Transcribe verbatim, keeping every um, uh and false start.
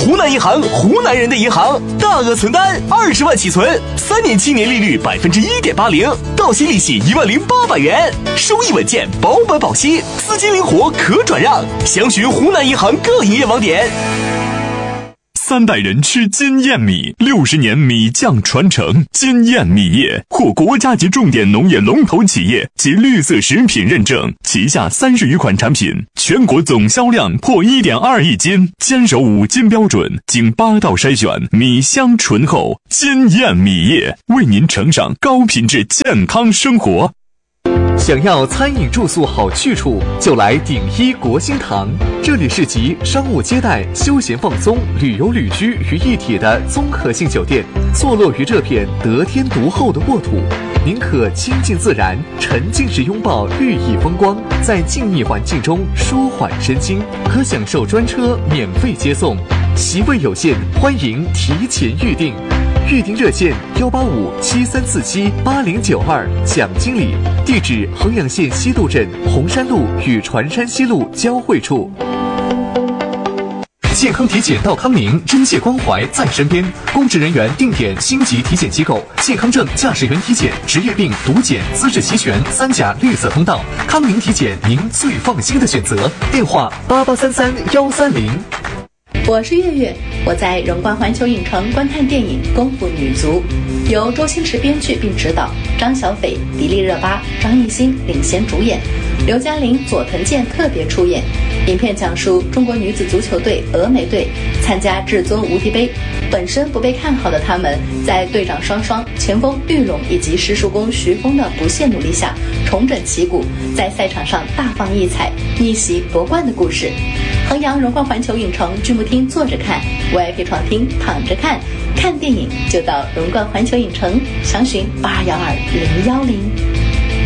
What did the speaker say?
湖南银行，湖南人的银行，大额存单二十万起存，三年期年利率百分之一点八零，到期利息一万零八百元，收益稳健，保本保息，资金灵活可转让。详询湖南银行各营业网点。 三代人吃金燕米，六十年米酱传承。金燕米业获国家级重点农业龙头企业及绿色食品认证，旗下三十余款产品，全国总销量破一点二亿斤，坚守五金标准，经八道筛选，米香醇厚。金燕米业为您呈上高品质健康生活。 想要餐饮住宿好去处，就来鼎一国兴堂。这里是集商务接待、休闲放松、旅游旅居于一体的综合性酒店，坐落于这片得天独厚的沃土。您可亲近自然，沉浸式拥抱绿意风光，在静谧环境中舒缓身心，可享受专车免费接送。席位有限，欢迎提前预订。预订热线幺八五七三四七八零九二，蒋经理。地址衡阳县西路镇红山路与船山西路交汇处。健康体检到康宁，真切关怀在身边。公职人员定点星级体检机构，健康证、驾驶员体检、职业病、毒检、资质齐全，三甲绿色通道。康宁体检，您最放心的选择。电话八八三三幺三零。 我是月月，我在荣冠环球影城观看电影《功夫女足》，由周星驰编剧并执导，张小斐、迪丽热巴、张艺兴领衔主演，刘嘉玲、佐藤健特别出演。影片讲述中国女子足球队峨眉队参加至尊无敌杯，本身不被看好的他们，在队长双双、前锋玉龙以及师叔公徐峰的不懈努力下，重整旗鼓，在赛场上大放异彩，逆袭夺冠的故事。衡阳荣冠环球影城剧目厅坐着看， V I P 床厅躺着看，看电影就到荣冠环球影城，详询八二幺二零幺零。